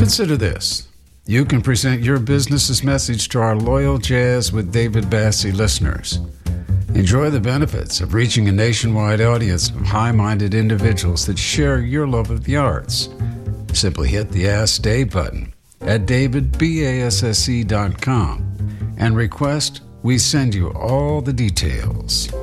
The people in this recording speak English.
Consider this. You can present your business's message to our loyal Jazz with David Bassie listeners. Enjoy the benefits of reaching a nationwide audience of high-minded individuals that share your love of the arts. Simply hit the Ask Dave button at davidbasse.com and request we send you all the details.